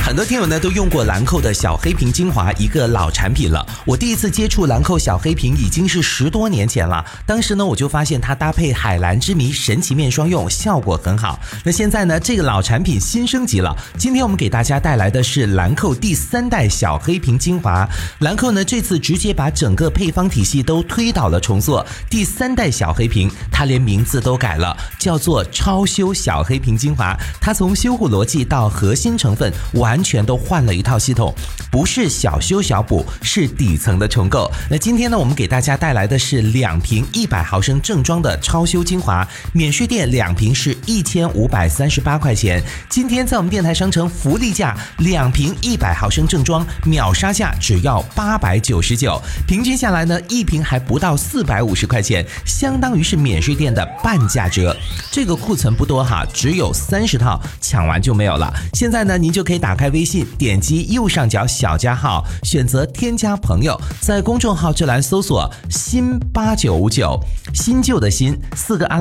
很多听友呢都用过兰蔻的小黑瓶精华，一个老产品了。我第一次接触兰蔻小黑瓶已经是10多年前了，当时呢我就发现它搭配海蓝之谜神奇面霜用效果很好。那现在呢这个老产品新升级了，今天我们给大家带来的是兰蔻第3代小黑瓶精华。兰蔻呢这次直接把整个配方体系都推倒了重做，第3代小黑瓶它连名字都改了，叫做超修小黑瓶精华。它从修护逻辑到核心成分完全都换了一套系统，不是小修小补，是底层的重构。那今天呢我们给大家带来的是2瓶100毫升正装的超修精华，免税店2瓶是1538块钱，今天在我们电台商城福利价2瓶100毫升正装秒杀价只要899，平均下来呢1瓶还不到450块钱，相当于是免税店的半价折。这个库存不多哈，只有30套，抢完就没有了。现在呢您就可以打开微信，点击右上角小加号，选择添加朋友，在公众号这栏搜索新8959，新旧的新4个